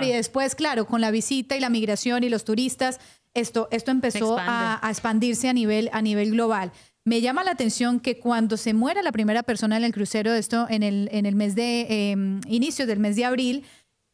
octubre y después, claro, con la visita y la migración y los turistas, esto empezó a expandirse a nivel global. Me llama la atención que cuando se muera la primera persona en el crucero, esto en el mes de inicios del mes de abril,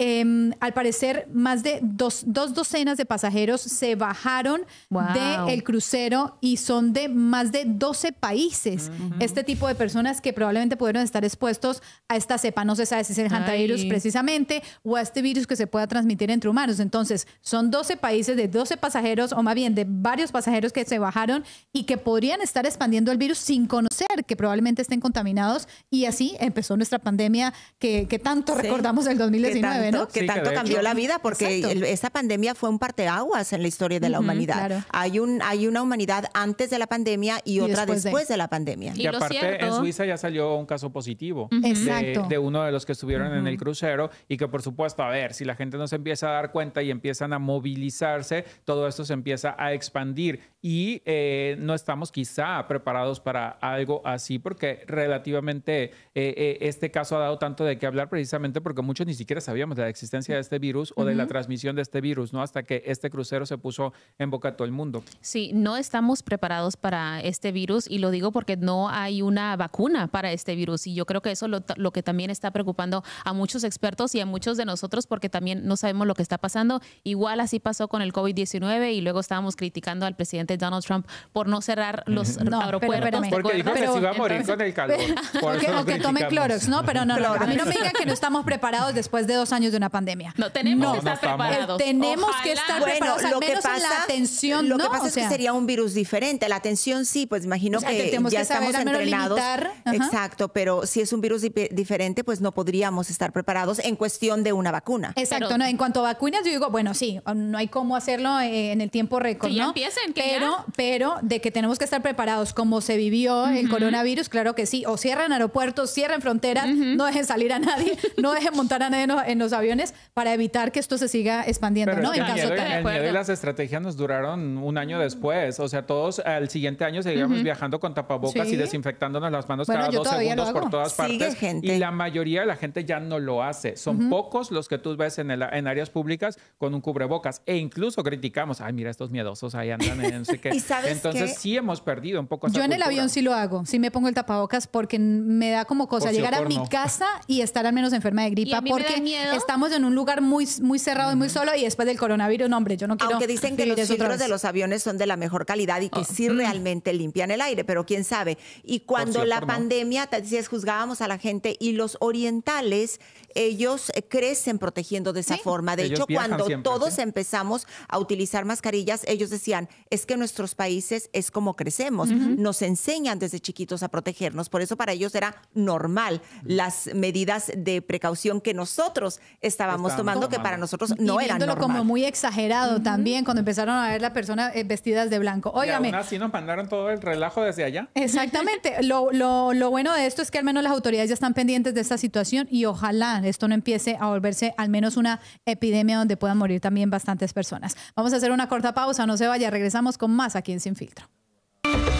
al parecer más de dos docenas de pasajeros se bajaron del crucero y son de más de 12 países. Este tipo de personas que probablemente pudieron estar expuestos a esta cepa, no se sabe si es el hantavirus precisamente o a este virus que se pueda transmitir entre humanos. Entonces son 12 países de 12 pasajeros, o más bien de varios pasajeros que se bajaron y que podrían estar expandiendo el virus sin conocer que probablemente estén contaminados, y así empezó nuestra pandemia que tanto recordamos del 2019. Que tanto cambió la vida, porque esta pandemia fue un parteaguas en la historia de la humanidad. Claro. Hay una humanidad antes de la pandemia y otra después de la pandemia. Y aparte, en Suiza ya salió un caso positivo de uno de los que estuvieron en el crucero, y que por supuesto, a ver, si la gente no se empieza a dar cuenta y empiezan a movilizarse, todo esto se empieza a expandir, y no estamos quizá preparados para algo así, porque relativamente este caso ha dado tanto de qué hablar, precisamente porque muchos ni siquiera sabíamos de la existencia de este virus o de la transmisión de este virus, ¿no? Hasta que este crucero se puso en boca de todo el mundo. Sí, no estamos preparados para este virus, y lo digo porque no hay una vacuna para este virus, y yo creo que eso lo que también está preocupando a muchos expertos y a muchos de nosotros, porque también no sabemos lo que está pasando. Igual así pasó con el COVID-19, y luego estábamos criticando al presidente Donald Trump por no cerrar los aeropuertos. Porque dijo que se iba a morir con el calor. O que tomen Clorox, ¿no? Pero no, a mí no me digan que no estamos preparados después de 2 años de una pandemia. No, tenemos que estar preparados. Tenemos que estar preparados, al menos en la atención. Lo que pasa es que sería un virus diferente. La atención sí, pues imagino que ya estamos entrenados. Exacto, pero si es un virus diferente, pues no podríamos estar preparados en cuestión de una vacuna. Exacto, pero, no, en cuanto a vacunas, yo digo, bueno, sí, no hay cómo hacerlo en el tiempo récord, ¿no? Empiecen, pero de que tenemos que estar preparados como se vivió el coronavirus, claro que sí. O cierran aeropuertos, cierran fronteras, no dejen salir a nadie, no dejen montar a nadie en los aviones para evitar que esto se siga expandiendo, pero ¿no? El miedo y las estrategias nos duraron un año después. O sea, todos al siguiente año seguíamos viajando con tapabocas y desinfectándonos las manos cada 2 segundos por todas partes. Y la mayoría de la gente ya no lo hace. Son pocos los que tú ves en áreas públicas con un cubrebocas. E incluso criticamos, ay, mira, estos miedosos ahí andan en no sé qué. Entonces sí hemos perdido un poco esa Yo en cultura. el avión sí lo hago. Sí me pongo el tapabocas porque me da como cosa llegar a mi casa y estar al menos enferma de gripa, porque estamos en un lugar muy cerrado y muy solo, y después del coronavirus, no, hombre, yo no quiero. Aunque dicen que los filtros de los aviones son de la mejor calidad y que sí realmente limpian el aire, pero quién sabe. Y cuando la pandemia, juzgábamos a la gente, y los orientales, ellos crecen protegiendo de esa forma. De hecho, cuando todos empezamos a utilizar mascarillas, ellos decían, es que nuestros países es como crecemos, nos enseñan desde chiquitos a protegernos, por eso para ellos era normal las medidas de precaución que nosotros estábamos tomando, que para nosotros no eran normal. Como muy exagerado también cuando empezaron a ver las personas vestidas de blanco. Óigame. Y aún así nos mandaron todo el relajo desde allá. Exactamente. Lo bueno de esto es que al menos las autoridades ya están pendientes de esta situación, y ojalá esto no empiece a volverse al menos una epidemia donde puedan morir también bastantes personas. Vamos a hacer una corta pausa, no se vaya, regresamos con más aquí en Sin Filtro.